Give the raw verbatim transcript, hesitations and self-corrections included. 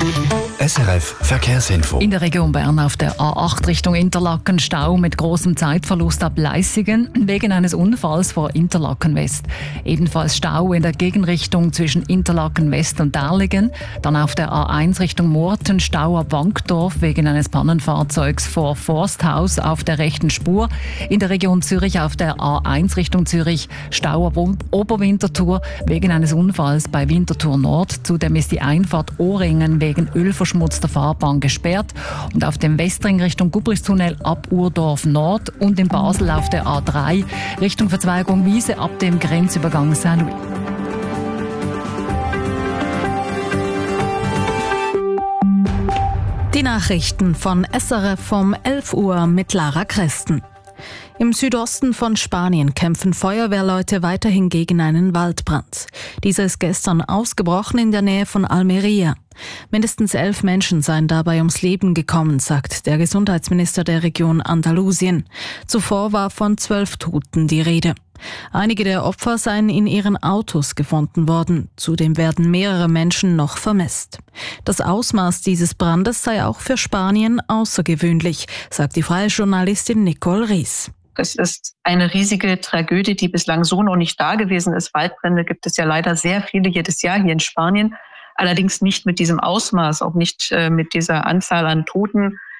S R F Verkehrsinfo. In der Region Bern auf der A acht Richtung Interlaken Stau mit großem Zeitverlust ab Leissigen wegen eines Unfalls vor Interlaken West. Ebenfalls Stau in der Gegenrichtung zwischen Interlaken West und Därligen. Dann auf der A eins Richtung Murten Stau ab Wankdorf wegen eines Pannenfahrzeugs vor Forsthaus auf der rechten Spur. In der Region Zürich auf der A eins Richtung Zürich Stau ab Oberwinterthur wegen eines Unfalls bei Winterthur Nord. Zudem ist die Einfahrt Ohringen wegen Ölverschmutzung der Fahrbahn gesperrt und auf dem Westring Richtung Gubristunnel ab Urdorf Nord und in Basel auf der A drei Richtung Verzweigung Wiese ab dem Grenzübergang Saint-Louis. Die Nachrichten von S R F um elf Uhr mit Lara Kresten. Im Südosten von Spanien kämpfen Feuerwehrleute weiterhin gegen einen Waldbrand. Dieser ist gestern ausgebrochen in der Nähe von Almería. Mindestens elf Menschen seien dabei ums Leben gekommen, sagt der Gesundheitsminister der Region Andalusien. Zuvor war von zwölf Toten die Rede. Einige der Opfer seien in ihren Autos gefunden worden. Zudem werden mehrere Menschen noch vermisst. Das Ausmaß dieses Brandes sei auch für Spanien außergewöhnlich, sagt die freie Journalistin Nicole Ries. Es ist eine riesige Tragödie, die bislang so noch nicht da gewesen ist. Waldbrände gibt es ja leider sehr viele jedes Jahr hier in Spanien. Allerdings nicht mit diesem Ausmaß, auch nicht äh, mit dieser Anzahl an Toten.